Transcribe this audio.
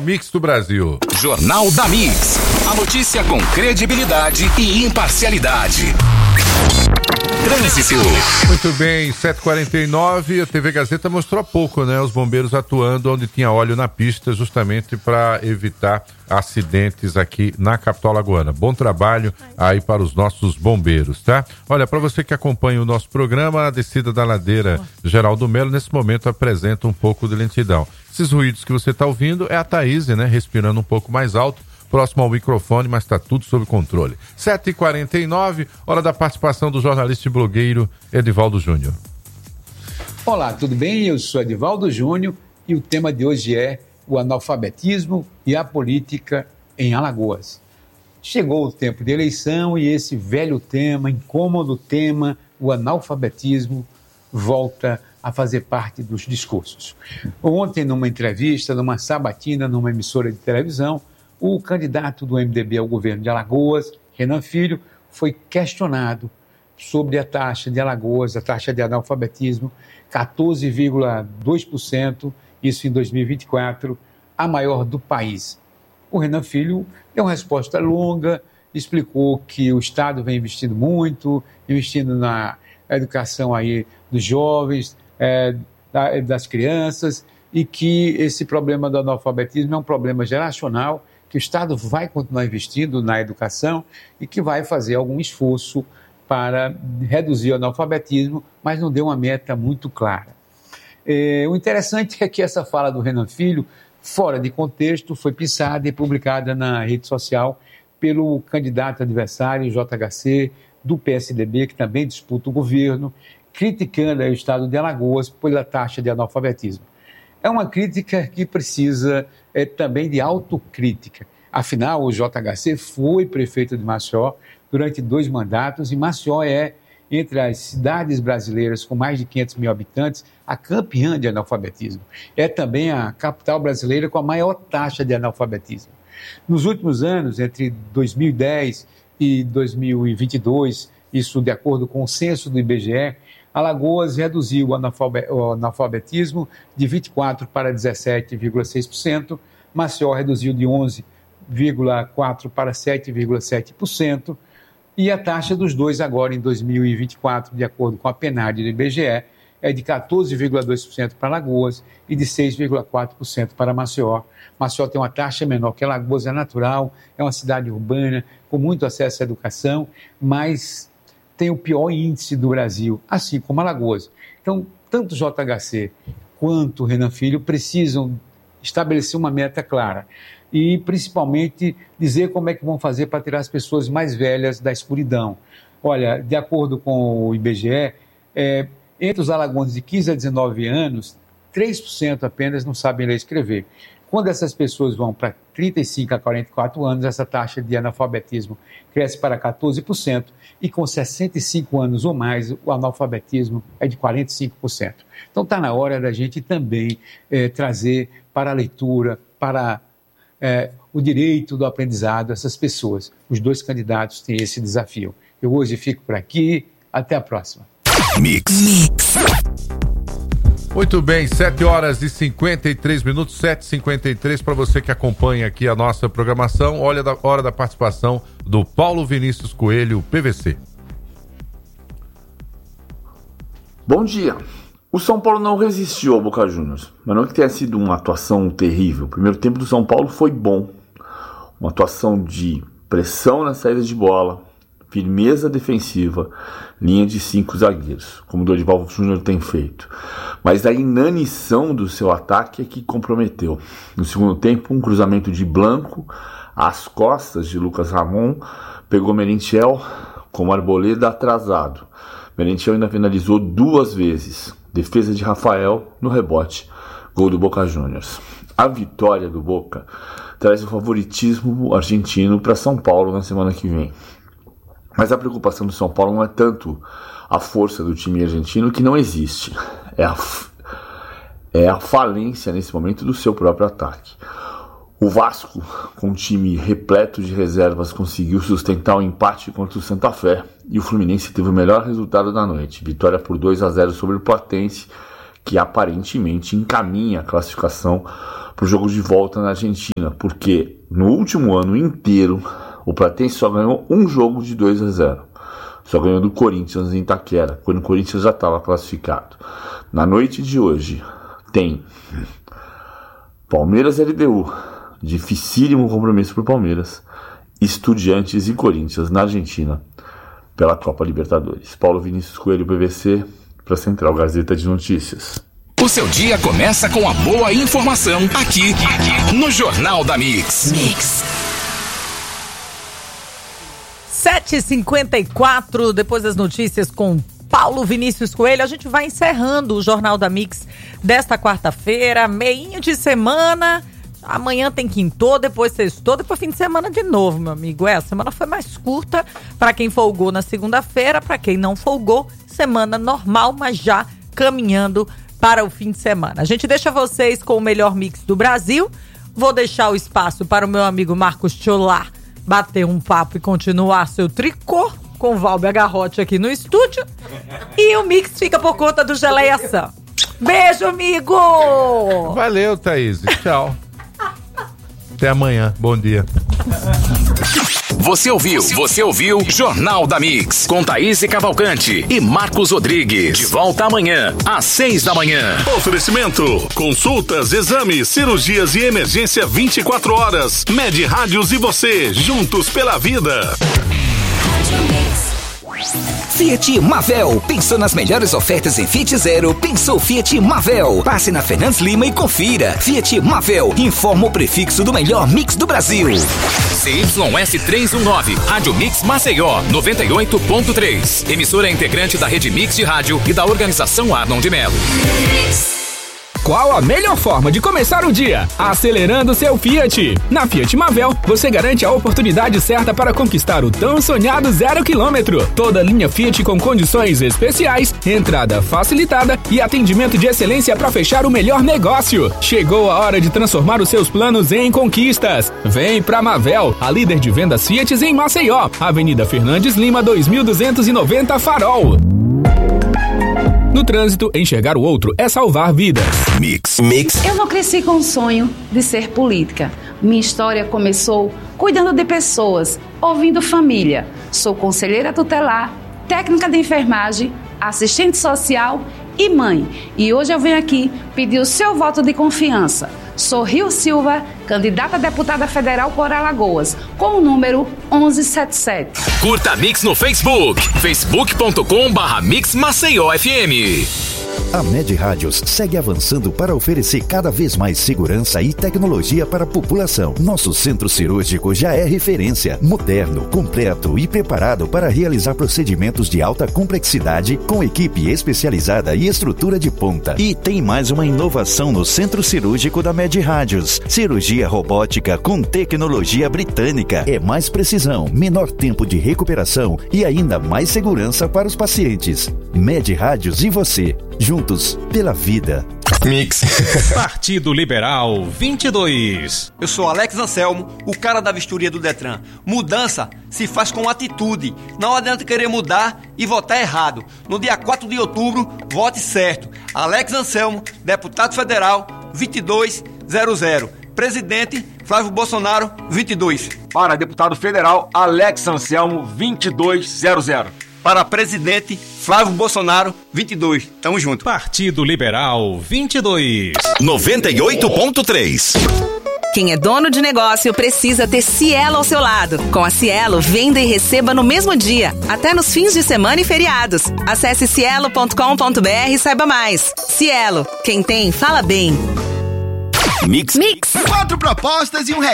Mix do Brasil. Jornal da Mix. A notícia com credibilidade e imparcialidade. Trânsito. Muito bem, 7h49, a TV Gazeta mostrou há pouco, né? Os bombeiros atuando onde tinha óleo na pista, justamente para evitar acidentes aqui na capital alagoana. Bom trabalho aí para os nossos bombeiros, tá? Olha, para você que acompanha o nosso programa, a descida da ladeira Geraldo Melo, nesse momento, apresenta um pouco de lentidão. Esses ruídos que você está ouvindo é a Thaís, né? Respirando um pouco mais alto, próximo ao microfone, mas está tudo sob controle. 7h49, hora da participação do jornalista e blogueiro Edivaldo Júnior. Olá, tudo bem? Eu sou Edivaldo Júnior e o tema de hoje é o analfabetismo e a política em Alagoas. Chegou o tempo de eleição e esse velho tema, incômodo tema, o analfabetismo, volta a fazer parte dos discursos. Ontem, numa entrevista, numa sabatina, numa emissora de televisão, o candidato do MDB ao governo de Alagoas, Renan Filho, foi questionado sobre a taxa de Alagoas, a taxa de analfabetismo, 14,2%, isso em 2024, a maior do país. O Renan Filho deu uma resposta longa, explicou que o Estado vem investindo muito, investindo na educação aí dos jovens, das crianças, e que esse problema do analfabetismo é um problema geracional, que o Estado vai continuar investindo na educação e que vai fazer algum esforço para reduzir o analfabetismo, mas não deu uma meta muito clara. O interessante é que essa fala do Renan Filho, fora de contexto, foi pensada e publicada na rede social pelo candidato adversário JHC do PSDB, que também disputa o governo, criticando o Estado de Alagoas pela taxa de analfabetismo. É uma crítica que precisa também de autocrítica. Afinal, o JHC foi prefeito de Maceió durante 2 mandatos e Maceió é, entre as cidades brasileiras com mais de 500 mil habitantes, a campeã de analfabetismo. É também a capital brasileira com a maior taxa de analfabetismo. Nos últimos anos, entre 2010 e 2022, isso de acordo com o censo do IBGE, Alagoas reduziu o analfabetismo de 24% para 17,6%, Maceió reduziu de 11,4% para 7,7%, e a taxa dos dois agora em 2024, de acordo com a PNAD do IBGE, é de 14,2% para Alagoas e de 6,4% para Maceió. Maceió tem uma taxa menor que Alagoas, é natural, é uma cidade urbana, com muito acesso à educação, mas tem o pior índice do Brasil, assim como Alagoas. Então, tanto o JHC quanto o Renan Filho precisam estabelecer uma meta clara e, principalmente, dizer como é que vão fazer para tirar as pessoas mais velhas da escuridão. Olha, de acordo com o IBGE, entre os alagoanos de 15 a 19 anos, 3% apenas não sabem ler e escrever. Quando essas pessoas vão para 35 a 44 anos, essa taxa de analfabetismo cresce para 14%, e com 65 anos ou mais, o analfabetismo é de 45%. Então está na hora da gente também trazer para a leitura, para o direito do aprendizado essas pessoas. Os 2 candidatos têm esse desafio. Eu hoje fico por aqui, até a próxima. Mix. Muito bem, 7h53, 7h53, para você que acompanha aqui a nossa programação. Olha a hora da participação do Paulo Vinícius Coelho, PVC. Bom dia. O São Paulo não resistiu ao Boca Juniors, mas não que tenha sido uma atuação terrível. O primeiro tempo do São Paulo foi bom. Uma atuação de pressão na saída de bola, firmeza defensiva, linha de 5 zagueiros, como o Dorival Júnior tem feito. Mas a inanição do seu ataque é que comprometeu. No segundo tempo, um cruzamento de Blanco às costas de Lucas Ramon pegou Merentiel com Arboleda atrasado. Merentiel ainda finalizou 2 vezes. Defesa de Rafael no rebote. Gol do Boca Juniors. A vitória do Boca traz o favoritismo argentino para São Paulo na semana que vem. Mas a preocupação do São Paulo não é tanto a força do time argentino, que não existe. É a falência nesse momento do seu próprio ataque. O Vasco, com um time repleto de reservas, conseguiu sustentar o empate contra o Santa Fé, e o Fluminense teve o melhor resultado da noite. Vitória por 2-0 sobre o Platense, que aparentemente encaminha a classificação para o jogo de volta na Argentina, porque no último ano inteiro o Platense só ganhou um jogo de 2-0. Só ganhou do Corinthians em Itaquera, quando o Corinthians já estava classificado. Na noite de hoje tem Palmeiras e LDU, dificílimo compromisso para o Palmeiras, Estudiantes e Corinthians na Argentina pela Copa Libertadores. Paulo Vinícius Coelho, PVC, para Central Gazeta de Notícias. O seu dia começa com a boa informação aqui no Jornal da Mix. 7h54, depois das notícias com Paulo Vinícius Coelho, a gente vai encerrando o Jornal da Mix desta quarta-feira, meinho de semana. Amanhã tem quintou, depois sextou, depois fim de semana de novo, meu amigo. A semana foi mais curta para quem folgou na segunda-feira, para quem não folgou, semana normal, mas já caminhando para o fim de semana. A gente deixa vocês com o melhor mix do Brasil. Vou deixar o espaço para o meu amigo Marcos Cholar bater um papo e continuar seu tricô com o Valber Garrote aqui no estúdio. E o mix fica por conta do Geleia Sam. Beijo, amigo! Valeu, Thaís. Tchau. Até amanhã. Bom dia. Você ouviu Jornal da Mix, com Thaís Cavalcante e Marcos Rodrigues. De volta amanhã, às 6 da manhã. Oferecimento: consultas, exames, cirurgias e emergência 24 horas. Med Rádios e você, juntos pela vida. Fiat Mavel. Pensou nas melhores ofertas em Fiat Zero? Pensou Fiat Mavel. Passe na Fernandes Lima e confira. Fiat Mavel informa o prefixo do melhor mix do Brasil. CYS 319, Rádio Mix Maceió 98.3. Emissora integrante da Rede Mix de Rádio e da Organização Arnon de Melo. Qual a melhor forma de começar o dia? Acelerando seu Fiat. Na Fiat Mavel, você garante a oportunidade certa para conquistar o tão sonhado 0 km. Toda linha Fiat com condições especiais, entrada facilitada e atendimento de excelência para fechar o melhor negócio. Chegou a hora de transformar os seus planos em conquistas. Vem pra Mavel, a líder de vendas Fiat em Maceió. Avenida Fernandes Lima, 2290 Farol. No trânsito, enxergar o outro é salvar vidas. Mix. Eu não cresci com o sonho de ser política. Minha história começou cuidando de pessoas, ouvindo família. Sou conselheira tutelar, técnica de enfermagem, assistente social e mãe. E hoje eu venho aqui pedir o seu voto de confiança. Sou Rio Silva, candidata a deputada federal por Alagoas, com o número 1177. Curta a Mix no Facebook, facebook.com/Mix Maceió FM. A Med Rádios segue avançando para oferecer cada vez mais segurança e tecnologia para a população. Nosso centro cirúrgico já é referência, moderno, completo e preparado para realizar procedimentos de alta complexidade com equipe especializada e estrutura de ponta. E tem mais uma inovação no centro cirúrgico da Med Rádios: cirurgia robótica com tecnologia britânica. É mais precisão, menor tempo de recuperação e ainda mais segurança para os pacientes. Med Rádios e você, juntos pela vida. Mix. Partido Liberal 22. Eu sou Alex Anselmo, o cara da vistoria do Detran. Mudança se faz com atitude. Não adianta querer mudar e votar errado. No dia 4 de outubro, vote certo. Alex Anselmo, deputado federal 2200. Presidente Flávio Bolsonaro 22. Para deputado federal Alex Anselmo 2200. Para presidente Flávio Bolsonaro 22. Tamo junto. Partido Liberal 22. 98.3. Quem é dono de negócio precisa ter Cielo ao seu lado. Com a Cielo, venda e receba no mesmo dia, até nos fins de semana e feriados. Acesse cielo.com.br e saiba mais. Cielo, quem tem, fala bem. Mix. 4 propostas e um